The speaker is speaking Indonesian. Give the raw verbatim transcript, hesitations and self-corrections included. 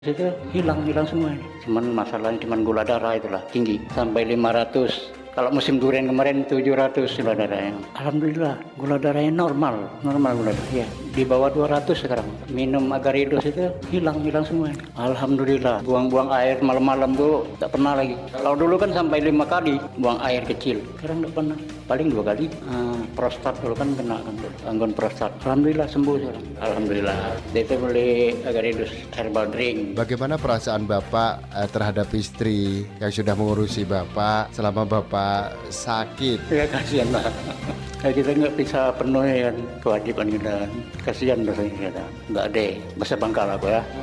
Itu hilang hilang semua. Cuman masalahnya cuman gula darah itulah tinggi sampai lima ratus. Kalau musim durian kemarin tujuh ratus gula darahnya. Alhamdulillah gula darahnya normal, normal gula darah. Ya, di bawah dua ratus sekarang. Minum Agarilus itu hilang hilang semua. Alhamdulillah. Buang-buang air malam-malam tuh tak pernah lagi. Kalau dulu kan sampai lima kali buang air kecil. Sekarang tak pernah. Paling dua kali. Uh, prostat dulu kan kena kan gangguan prostat. Alhamdulillah sembuh sekarang. Alhamdulillah. Itu beli Agarilus herbal drink. Bagaimana perasaan Bapak eh, terhadap istri yang sudah mengurusi Bapak selama Bapak sakit? Ya kasihan lah. Ya, kita nggak bisa penuhi kan kewajiban kita. Kasihan rasanya kita. Nggak deh. Bahasa Bangkal aku ya.